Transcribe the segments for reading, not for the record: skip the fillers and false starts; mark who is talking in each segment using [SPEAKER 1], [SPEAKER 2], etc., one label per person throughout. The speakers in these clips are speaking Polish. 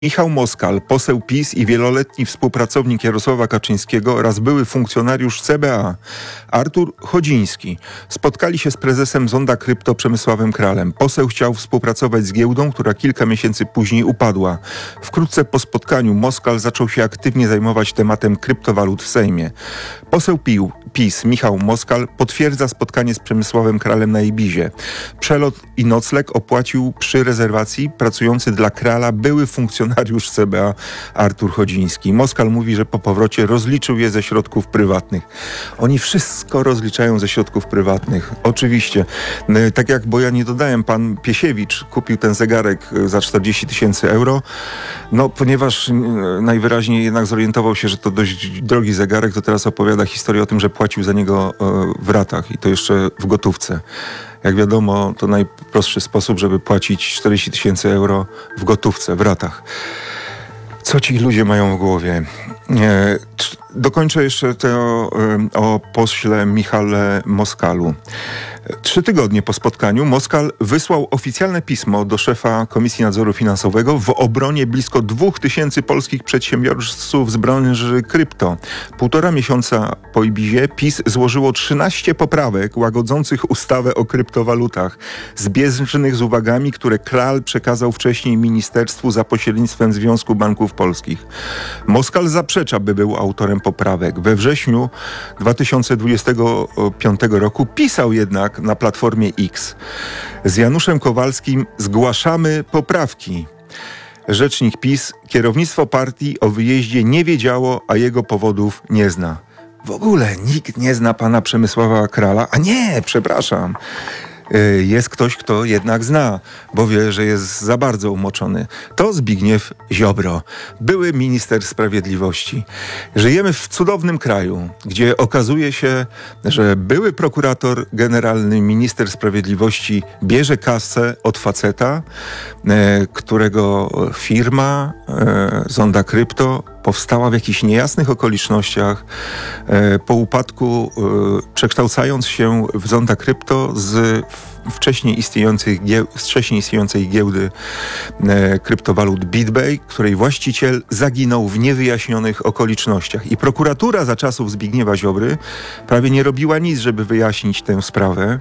[SPEAKER 1] Michał Moskal, poseł PiS i wieloletni współpracownik Jarosława Kaczyńskiego oraz były funkcjonariusz CBA Artur Chodziński spotkali się z prezesem Zonda Krypto Przemysławem Kralem. Poseł chciał współpracować z giełdą, która kilka miesięcy później upadła. Wkrótce po spotkaniu Moskal zaczął się aktywnie zajmować tematem kryptowalut w Sejmie. Poseł PiS Michał Moskal potwierdza spotkanie z Przemysławem Kralem na Ibizie. Przelot i nocleg opłacił przy rezerwacji pracujący dla Krala były funkcjonariusz CBA Artur Chodziński. Moskal mówi, że po powrocie rozliczył je ze środków prywatnych. Oni wszystko rozliczają ze środków prywatnych. Oczywiście. Tak jak, bo ja nie dodałem, pan Piesiewicz kupił ten zegarek za 40 000 euro. No, ponieważ najwyraźniej jednak zorientował się, że to dość drogi zegarek, to teraz opowiada historię o tym, że płacił za niego w ratach i to jeszcze w gotówce. Jak wiadomo, to najprostszy sposób, żeby płacić 40 000 euro w gotówce, w ratach. Co ci ludzie mają w głowie? Dokończę jeszcze to o pośle Michale Moskalu. 3 tygodnie po spotkaniu Moskal wysłał oficjalne pismo do szefa Komisji Nadzoru Finansowego w obronie blisko 2000 polskich przedsiębiorców z branży krypto. 1,5 miesiąca po Ibizie PiS złożyło 13 poprawek łagodzących ustawę o kryptowalutach, zbieżnych z uwagami, które Kral przekazał wcześniej ministerstwu za pośrednictwem Związku Banków Polskich. Moskal zaprzecza, by był autorem poprawek. We wrześniu 2025 roku pisał jednak na Platformie X: z Januszem Kowalskim zgłaszamy poprawki. Rzecznik PiS: kierownictwo partii o wyjeździe nie wiedziało, a jego powodów nie zna. W ogóle nikt nie zna pana Przemysława Krala. A nie, przepraszam. Jest ktoś, kto jednak zna, bo wie, że jest za bardzo umoczony. To Zbigniew Ziobro, były minister sprawiedliwości. Żyjemy w cudownym kraju, gdzie okazuje się, że były prokurator generalny, minister sprawiedliwości bierze kasę od faceta, którego firma Zonda Krypto powstała w jakichś niejasnych okolicznościach, po upadku przekształcając się w Zonda Krypto z wcześniej istniejącej giełdy kryptowalut BitBay, której właściciel zaginął w niewyjaśnionych okolicznościach. I prokuratura za czasów Zbigniewa Ziobry prawie nie robiła nic, żeby wyjaśnić tę sprawę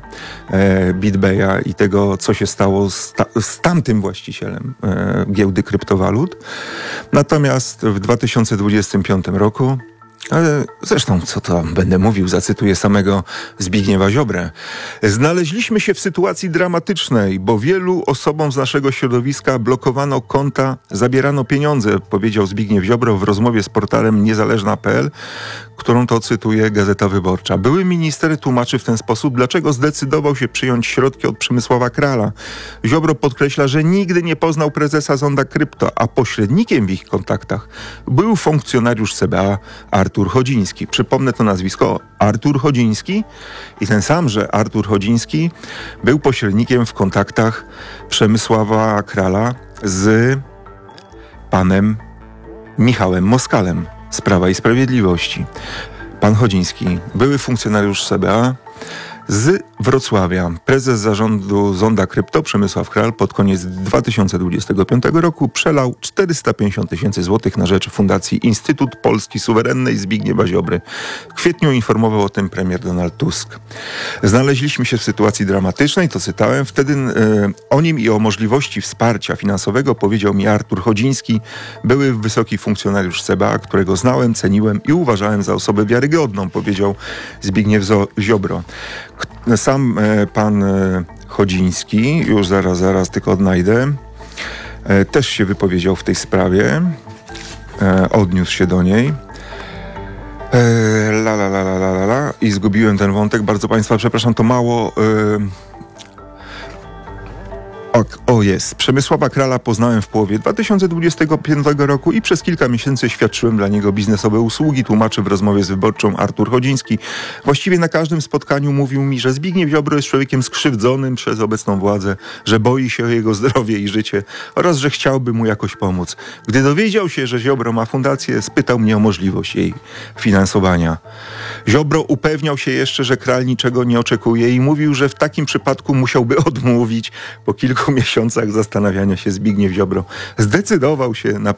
[SPEAKER 1] BitBaya i tego, co się stało z tamtym właścicielem giełdy kryptowalut. Natomiast w 2025 roku, ale zresztą co to będę mówił, zacytuję samego Zbigniewa Ziobrę. Znaleźliśmy się w sytuacji dramatycznej, bo wielu osobom z naszego środowiska blokowano konta, zabierano pieniądze, powiedział Zbigniew Ziobro w rozmowie z portalem niezależna.pl, którą to cytuje Gazeta Wyborcza. Były minister tłumaczy w ten sposób, dlaczego zdecydował się przyjąć środki od Przemysława Krala. Ziobro podkreśla, że nigdy nie poznał prezesa Zonda Krypto, a pośrednikiem w ich kontaktach był funkcjonariusz CBA Artur Chodziński. Przypomnę to nazwisko: Artur Chodziński, i ten samże Artur Chodziński był pośrednikiem w kontaktach Przemysława Krala z panem Michałem Moskalem z Prawa i Sprawiedliwości. Pan Chodziński, były funkcjonariusz CBA z Wrocławia. Prezes zarządu Zonda Krypto Przemysław Kral pod koniec 2025 roku przelał 450 000 złotych na rzecz Fundacji Instytut Polski Suwerennej Zbigniewa Ziobry. W kwietniu informował o tym premier Donald Tusk. Znaleźliśmy się w sytuacji dramatycznej, to cytałem. Wtedy o nim i o możliwości wsparcia finansowego powiedział mi Artur Chodziński, były wysoki funkcjonariusz CBA, którego znałem, ceniłem i uważałem za osobę wiarygodną, powiedział Zbigniew Ziobro. Sam pan Chodziński, już zaraz tylko odnajdę, też się wypowiedział w tej sprawie, odniósł się do niej. I zgubiłem ten wątek, bardzo państwa przepraszam, to mało... jest. Przemysława Krala poznałem w połowie 2025 roku i przez kilka miesięcy świadczyłem dla niego biznesowe usługi, tłumaczy w rozmowie z Wyborczą Artur Chodziński. Właściwie na każdym spotkaniu mówił mi, że Zbigniew Ziobro jest człowiekiem skrzywdzonym przez obecną władzę, że boi się o jego zdrowie i życie oraz że chciałby mu jakoś pomóc. Gdy dowiedział się, że Ziobro ma fundację, spytał mnie o możliwość jej finansowania. Ziobro upewniał się jeszcze, że Kral niczego nie oczekuje i mówił, że w takim przypadku musiałby odmówić. Po kilku miesiącach miesiącach zastanawiania się Zbigniew Ziobro zdecydował się na